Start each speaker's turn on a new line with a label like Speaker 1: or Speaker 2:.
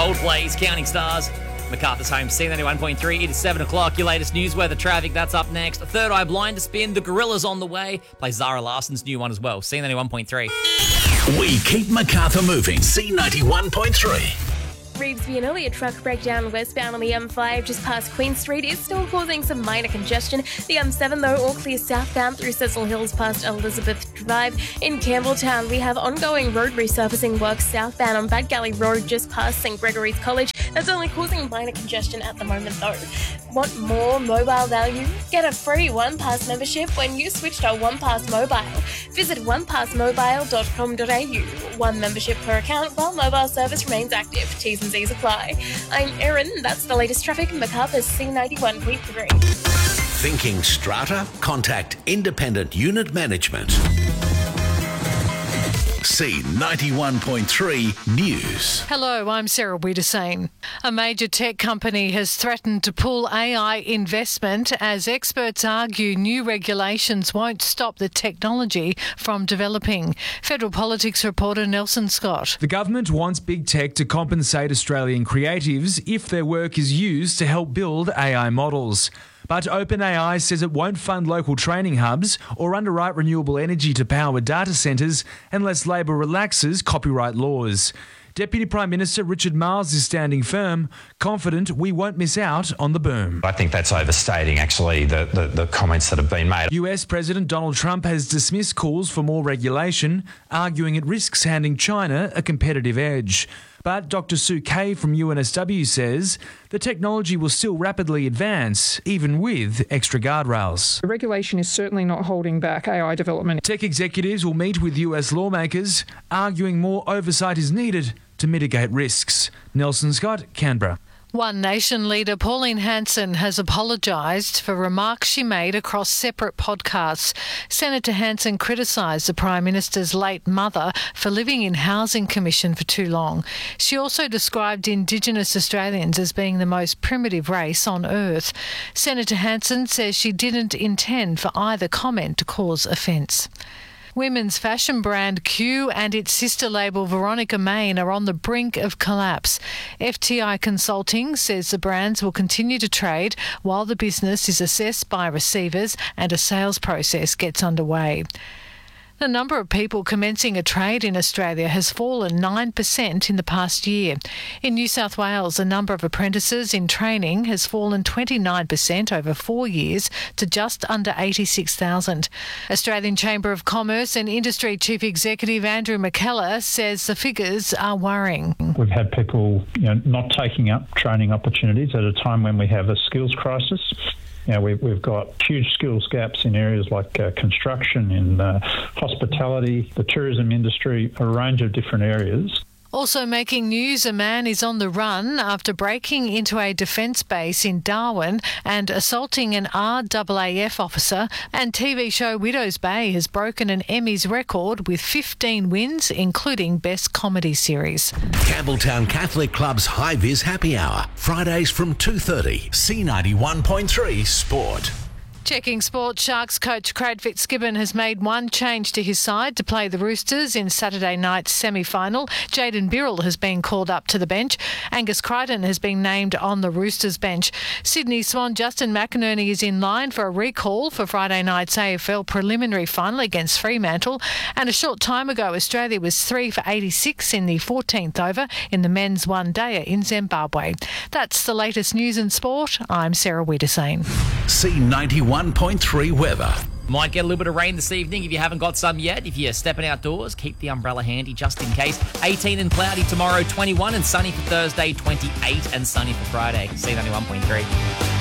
Speaker 1: Coldplay's Counting Stars. MacArthur's home, C91.3. It is 7 o'clock. Your latest news, weather, traffic, that's up next. Third Eye Blind to spin. The Gorillas on the way. Play Zara Larson's new one as well, C91.3.
Speaker 2: We keep MacArthur moving. C91.3.
Speaker 3: Reevesby and Elliott truck breakdown westbound on the M5 just past Queen Street is still causing some minor congestion. The M7 though all clear southbound through Cecil Hills past Elizabeth Drive. In Campbelltown we have ongoing road resurfacing work southbound on Bad Galley Road just past St Gregory's College. That's only causing minor congestion at the moment though. Want more mobile value? Get a free OnePass membership when you switch to OnePass Mobile. Visit onepassmobile.com.au. One membership per account while mobile service remains active. T's and Z's apply. I'm Erin. That's the latest traffic. MacArthur's C91.3.
Speaker 2: Thinking strata? Contact Independent Unit Management. C91.3 News.
Speaker 4: Hello, I'm Sarah Wiedersane. A major tech company has threatened to pull AI investment as experts argue new regulations won't stop the technology from developing. Federal Politics reporter Nelson Scott.
Speaker 5: The government wants big tech to compensate Australian creatives if their work is used to help build AI models. But OpenAI says it won't fund local training hubs or underwrite renewable energy to power data centres unless Labor relaxes copyright laws. Deputy Prime Minister Richard Marles is standing firm, confident we won't miss out on the boom.
Speaker 6: I think that's overstating, actually, the comments that have been made.
Speaker 5: US President Donald Trump has dismissed calls for more regulation, arguing it risks handing China a competitive edge. But Dr. Sue Kay from UNSW says the technology will still rapidly advance, even with extra guardrails.
Speaker 7: The regulation is certainly not holding back AI development.
Speaker 5: Tech executives will meet with US lawmakers, arguing more oversight is needed to mitigate risks. Nelson Scott, Canberra.
Speaker 4: One Nation leader Pauline Hanson has apologised for remarks she made across separate podcasts. Senator Hanson criticised the Prime Minister's late mother for living in Housing Commission for too long. She also described Indigenous Australians as being the most primitive race on earth. Senator Hanson says she didn't intend for either comment to cause offence. Women's fashion brand Q and its sister label Veronica Main are on the brink of collapse. FTI Consulting says the brands will continue to trade while the business is assessed by receivers and a sales process gets underway. The number of people commencing a trade in Australia has fallen 9% in the past year. In New South Wales, the number of apprentices in training has fallen 29% over 4 years to just under 86,000. Australian Chamber of Commerce and Industry Chief Executive Andrew McKellar says the figures are worrying.
Speaker 8: We've had people not taking up training opportunities at a time when we have a skills crisis. We've got huge skills gaps in areas like construction, in hospitality, the tourism industry, a range of different areas.
Speaker 4: Also making news, a man is on the run after breaking into a defence base in Darwin and assaulting an RAAF officer, and TV show Widows Bay has broken an Emmys record with 15 wins, including Best Comedy Series.
Speaker 2: Campbelltown Catholic Club's High Vis Happy Hour, Fridays from 2:30. C91.3 Sport.
Speaker 4: Checking sport, Sharks coach Craig Fitzgibbon has made one change to his side to play the Roosters in Saturday night's semi-final. Jayden Birrell has been called up to the bench. Angus Crichton has been named on the Roosters bench. Sydney Swan Justin McInerney is in line for a recall for Friday night's AFL preliminary final against Fremantle. And a short time ago, Australia was 3 for 86 in the 14th over in the men's one-dayer in Zimbabwe. That's the latest news and sport. I'm Sarah Wiedersane.
Speaker 2: C91.3 weather.
Speaker 1: Might get a little bit of rain this evening if you haven't got some yet. If you're stepping outdoors, keep the umbrella handy just in case. 18 and cloudy tomorrow, 21 and sunny for Thursday, 28 and sunny for Friday. C91.3.